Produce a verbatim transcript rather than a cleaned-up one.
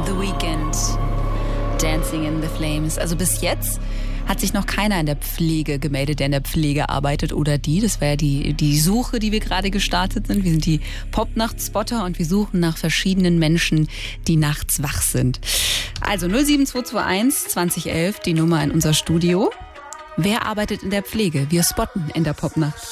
The Weeknd. Dancing in the Flames. Also bis jetzt hat sich noch keiner in der Pflege gemeldet, der in der Pflege arbeitet oder die. Das wäre ja die, die Suche, die wir gerade gestartet sind. Wir sind die Popnacht-Spotter und wir suchen nach verschiedenen Menschen, die nachts wach sind. Also null sieben zwei zwei eins zwanzig elf, die Nummer in unser Studio. Wer arbeitet in der Pflege? Wir spotten in der Popnacht.